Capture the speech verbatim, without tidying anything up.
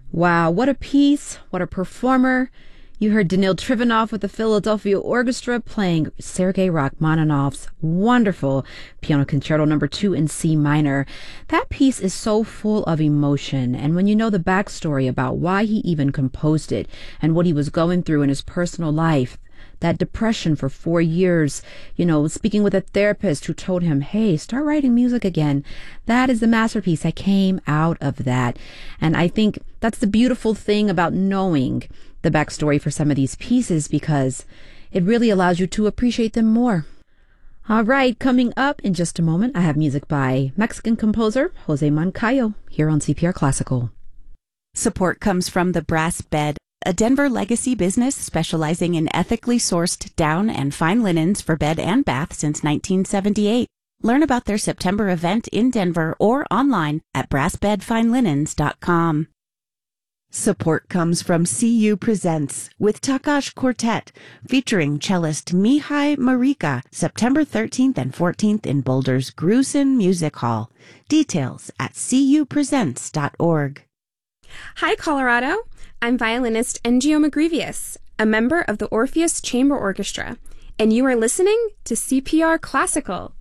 Wow, what a piece, what a performer. You heard Danil Trivanov with the Philadelphia Orchestra playing Sergei Rachmaninoff's wonderful Piano Concerto number two in C minor. That piece is so full of emotion, and when you know the backstory about why he even composed it and what he was going through in his personal life, that depression for four years, you know, speaking with a therapist who told him, hey, start writing music again. That is the masterpiece that came out of that. And I think that's the beautiful thing about knowing the backstory for some of these pieces, because it really allows you to appreciate them more. All right, coming up in just a moment, I have music by Mexican composer Jose Moncayo here on C P R Classical. Support comes from the Brass Bed, a Denver legacy business specializing in ethically sourced down and fine linens for bed and bath since nineteen seventy-eight. Learn about their September event in Denver or online at brass bed fine linens dot com. Support comes from C U Presents with Takash Quartet, featuring cellist Mihai Marika, September thirteenth and fourteenth in Boulder's Grusin Music Hall. Details at c u presents dot org. Hi, Colorado. I'm violinist Engio Magrivius, a member of the Orpheus Chamber Orchestra, and you are listening to C P R Classical.